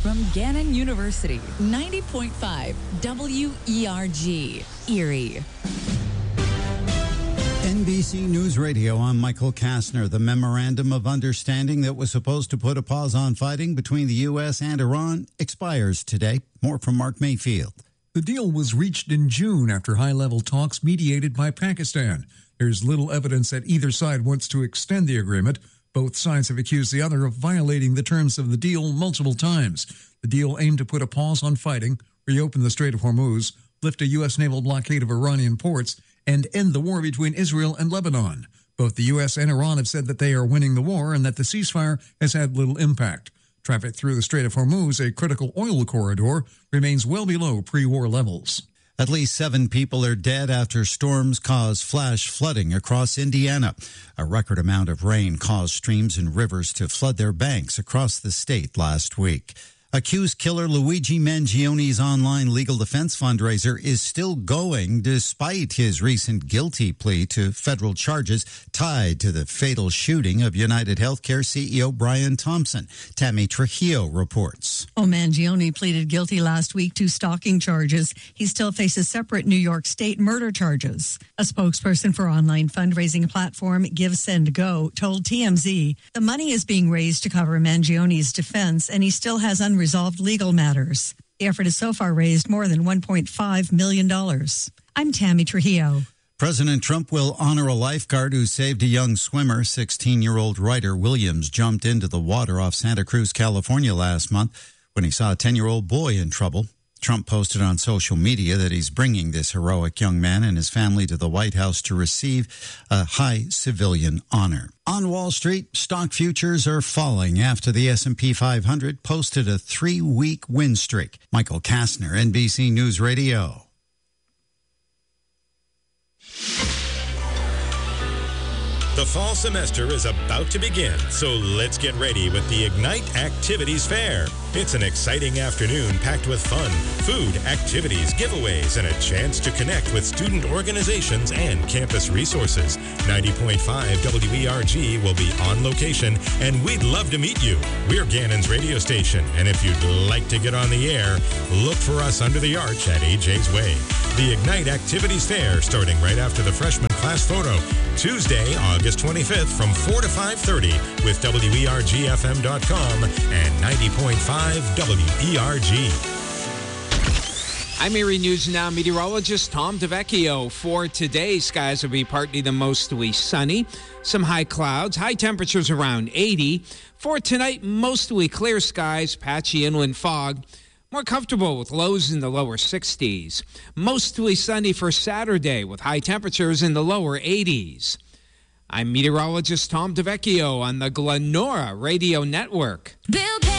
from Gannon University, 90.5 WERG, Erie. NBC News Radio, I'm Michael Kastner. The memorandum of understanding that was supposed to put a pause on fighting between the U.S. and Iran expires today. More from Mark Mayfield. The deal was reached in June after high-level talks mediated by Pakistan. There's little evidence that either side wants to extend the agreement. Both sides have accused the other of violating the terms of the deal multiple times. The deal aimed to put a pause on fighting, reopen the Strait of Hormuz, lift a U.S. naval blockade of Iranian ports, and end the war between Israel and Lebanon. Both the U.S. and Iran have said that they are winning the war and that the ceasefire has had little impact. Traffic through the Strait of Hormuz, a critical oil corridor, remains well below pre-war levels. At least 7 people are dead after storms caused flash flooding across Indiana. A record amount of rain caused streams and rivers to flood their banks across the state last week. Accused killer Luigi Mangione's online legal defense fundraiser is still going despite his recent guilty plea to federal charges tied to the fatal shooting of United Healthcare CEO Brian Thompson. Tammy Trujillo reports. Mangione pleaded guilty last week to stalking charges. He still faces separate New York State murder charges. A spokesperson for online fundraising platform Give, Send, Go told TMZ the money is being raised to cover Mangione's defense, and he still has unresolved legal matters. The effort has so far raised more than $1.5 million. I'm Tammy Trujillo. President Trump will honor a lifeguard who saved a young swimmer. 16-year-old Ryder Williams jumped into the water off Santa Cruz, California last month when he saw a 10-year-old boy in trouble. Trump posted on social media that he's bringing this heroic young man and his family to the White House to receive a high civilian honor. On Wall Street, stock futures are falling after the S&P 500 posted a 3-week win streak. Michael Kastner, NBC News Radio. The fall semester is about to begin, so let's get ready with the Ignite Activities Fair. It's an exciting afternoon packed with fun, food, activities, giveaways, and a chance to connect with student organizations and campus resources. 90.5 WERG will be on location, and we'd love to meet you. We're Gannon's radio station, and if you'd like to get on the air, look for us under the arch at AJ's Way. The Ignite Activities Fair starting right after the freshman class photo, Tuesday, August 25th from 4 to 5:30 with WERGFM.com and 90.5 WERG. I'm Erie News Now meteorologist Tom DeVecchio. For today, skies will be partly to mostly sunny. Some high clouds, high temperatures around 80. For tonight, mostly clear skies, patchy inland fog. More comfortable with lows in the lower 60s. Mostly sunny for Saturday with high temperatures in the lower 80s. I'm meteorologist Tom DeVecchio on the Glenora Radio Network. Bill